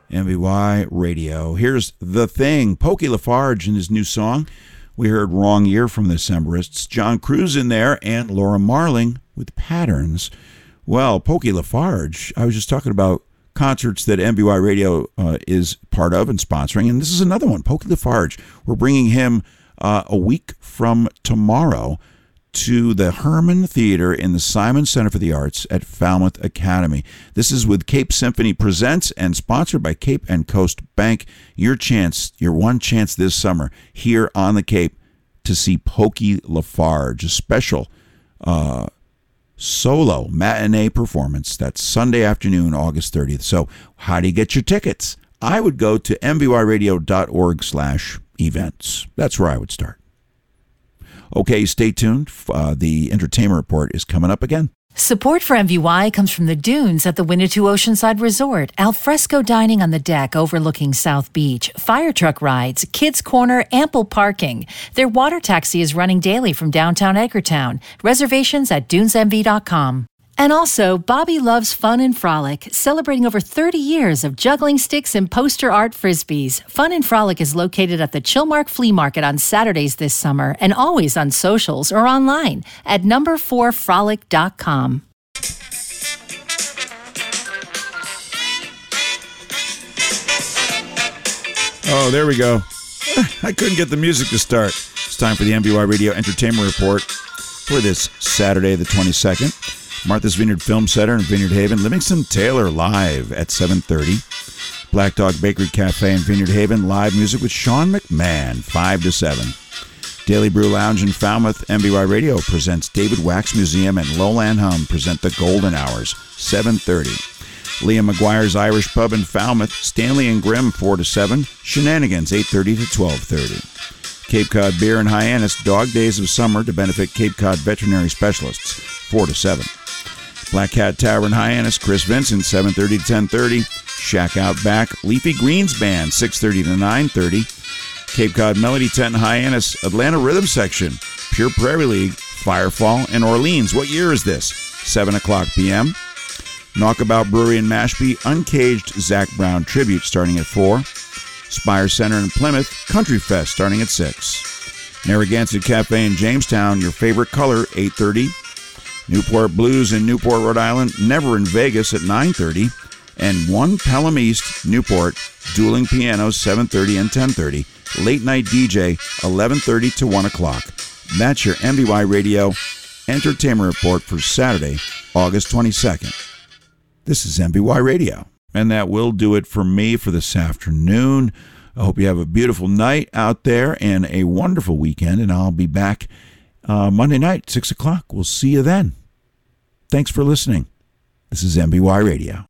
MBY Radio. Here's The Thing, Pokey Lafarge and his new song. We heard Wrong Year from the Decemberists. John Cruz in there and Laura Marling with Patterns. Well, Pokey Lafarge, I was just talking about concerts that MBY Radio is part of and sponsoring, and this is another one, Pokey Lafarge. We're bringing him a week from tomorrow to the Herman Theater in the Simon Center for the Arts at Falmouth Academy. This is with Cape Symphony Presents and sponsored by Cape and Coast Bank. Your one chance this summer here on the Cape to see Pokey Lafarge, a special solo matinee performance. That's Sunday afternoon, August 30th. So how do you get your tickets? I would go to mbyradio.org/events. That's where I would start. Okay, stay tuned. The Entertainment Report is coming up again. Support for MVY comes from the Dunes at the Winnetou Oceanside Resort, alfresco dining on the deck overlooking South Beach, fire truck rides, kids' corner, ample parking. Their water taxi is running daily from downtown Edgartown. Reservations at dunesmv.com. And also, Bobby Loves Fun and Frolic, celebrating over 30 years of juggling sticks and poster art frisbees. Fun and Frolic is located at the Chilmark Flea Market on Saturdays this summer and always on socials or online at number4frolic.com. Oh, there we go. I couldn't get the music to start. It's time for the MBY Radio Entertainment Report for this Saturday, the 22nd. Martha's Vineyard Film Center in Vineyard Haven. Livingston Taylor live at 7:30. Black Dog Bakery Cafe in Vineyard Haven. Live music with Sean McMahon, 5 to 7. Daily Brew Lounge in Falmouth. MBY Radio presents David Wax Museum and Lowland Hum present the Golden Hours, 7:30. Liam McGuire's Irish Pub in Falmouth. Stanley and Grimm, 4 to 7. Shenanigans, 8:30 to 12:30. Cape Cod Beer and Hyannis. Dog Days of Summer to benefit Cape Cod veterinary specialists, 4 to 7. Black Cat Tavern Hyannis, Chris Vincent, 7:30 to 10:30. Shack Out Back, Leafy Greens Band, 6:30 to 9:30. Cape Cod Melody Tent Hyannis, Atlanta Rhythm Section, Pure Prairie League, Firefall, and Orleans. What year is this? 7 o'clock p.m. Knockabout Brewery in Mashpee, Uncaged Zach Brown Tribute starting at 4. Spire Center in Plymouth, Country Fest starting at 6. Narragansett Cafe in Jamestown, Your Favorite Color, 8:30. Newport Blues in Newport, Rhode Island, Never in Vegas at 9:30, and One Pelham East, Newport, Dueling Pianos, 7:30 and 10:30, Late Night DJ, 11:30 to 1 o'clock. That's your MBY Radio Entertainment Report for Saturday, August 22nd. This is MBY Radio, and that will do it for me for this afternoon. I hope you have a beautiful night out there and a wonderful weekend, and I'll be back Monday night, 6 o'clock. We'll see you then. Thanks for listening. This is MBY Radio.